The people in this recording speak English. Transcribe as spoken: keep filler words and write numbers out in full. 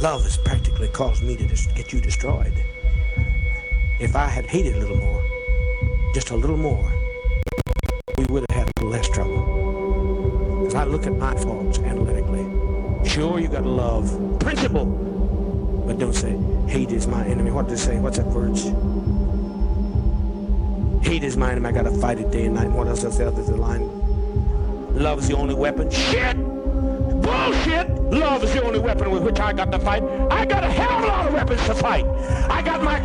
Love has practically caused me to just get you destroyed. If I had hated a little more, just a little more, we would have had a little less trouble. As I look at my faults analytically, sure, you got to love principle, but don't say, hate is my enemy. What does it say? What's that words? Hate is my enemy. I got to fight it day and night. And what else is the other line? Love is the only weapon. Shit! Bullshit! Love is the only weapon with which I got to fight. I got a hell of a lot of weapons to fight. I got my